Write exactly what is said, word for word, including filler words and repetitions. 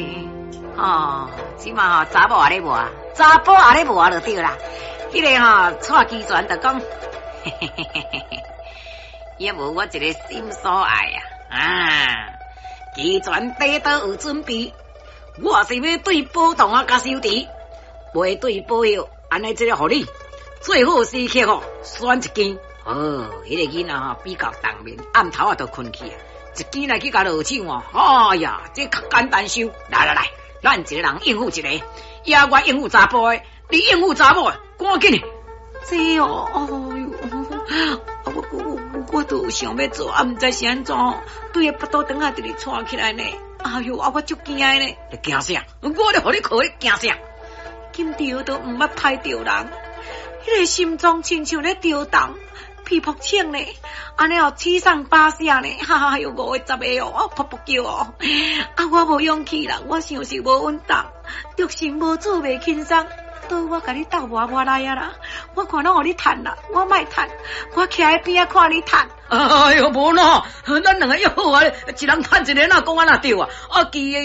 哦，即嘛吼查某也咧磨，查甫也咧磨就对啦。迄、那个吼蔡基全就讲，嘿嘿嘿嘿嘿嘿，也无我一个心所爱啊啊！基全底倒有准备，我是要对宝堂啊甲收敌，袂对保佑，安尼即个互你最好时刻吼选一间。哦，迄、那个囡仔吼比较当面，暗头啊都困去啊，一间来去甲落手哦。哎呀，这较简单收，来来来。咱一个人应付一个，也我应付查甫的，你应付查某的，赶紧的。这哦，哎呦，我我我都想要做，啊，唔知是安怎，对个腹肚肠啊，直直窜起来呢。哎呦，啊，我足惊的呢，你惊啥？我咧互你靠，你惊啥？今朝都唔捌拍着人，迄、那个心脏亲像咧跳动。皮肤青呢，安尼哦七上八下呢，哈哈，有五个十个哦，噗噗叫哦，啊，我无勇气啦，我想是无稳当，着是无做袂轻松，倒我甲你斗磨磨来啊啦，我看拢互你趁啦，我莫趁，我徛喺边仔看你趁。哎呦，无喏，咱两个又好啊，一人趁一个，哪讲啊哪对啊？啊，记